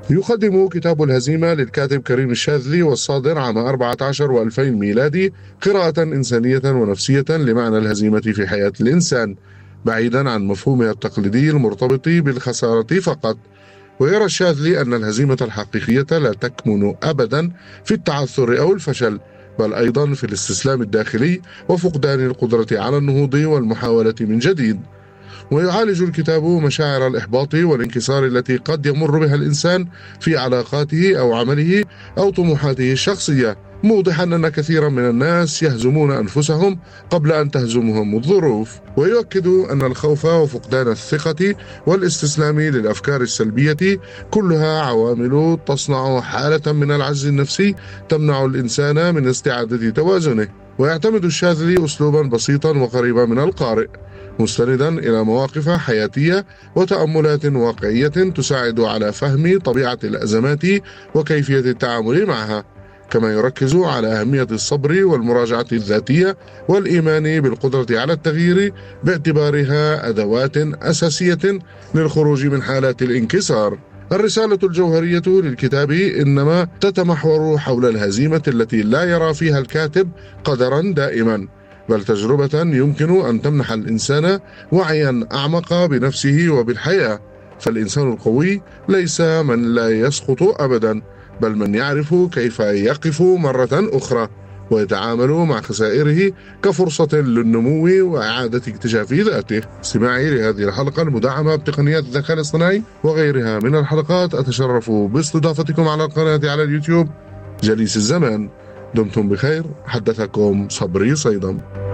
يقدم كتاب الهزيمة للكاتب كريم الشاذلي والصادر عام 14 و2000 ميلادي قراءة إنسانية ونفسية لمعنى الهزيمة في حياة الإنسان، بعيدا عن مفهومها التقليدي المرتبط بالخسارة فقط. ويرى الشاذلي أن الهزيمة الحقيقية لا تكمن أبدا في التعثر أو الفشل، بل أيضا في الاستسلام الداخلي وفقدان القدرة على النهوض والمحاولة من جديد. ويعالج الكتاب مشاعر الإحباط والانكسار التي قد يمر بها الإنسان في علاقاته أو عمله أو طموحاته الشخصية، موضحا أن كثيرا من الناس يهزمون أنفسهم قبل أن تهزمهم الظروف. ويؤكد أن الخوف وفقدان الثقة والاستسلام للأفكار السلبية كلها عوامل تصنع حالة من العجز النفسي تمنع الإنسان من استعادة توازنه. ويعتمد الشاذلي أسلوبا بسيطا وقريبا من القارئ، مستندا إلى مواقف حياتية وتأملات واقعية تساعد على فهم طبيعة الأزمات وكيفية التعامل معها، كما يركز على أهمية الصبر والمراجعة الذاتية والإيمان بالقدرة على التغيير باعتبارها أدوات أساسية للخروج من حالات الانكسار. الرسالة الجوهرية للكتاب إنما تتمحور حول الهزيمة التي لا يرى فيها الكاتب قدرا دائما، بل تجربة يمكن أن تمنح الإنسان وعيا أعمق بنفسه وبالحياة. فالإنسان القوي ليس من لا يسقط أبدا، بل من يعرف كيف يقف مرة أخرى ويتعامل مع خسائره كفرصة للنمو وإعادة اكتشاف ذاته. استماعي لهذه الحلقة المدعمة بتقنيات الذكاء الاصطناعي وغيرها من الحلقات، أتشرف باستضافتكم على القناة على اليوتيوب جليس الزمان. دمتم بخير، حدثكم صبري صيدم.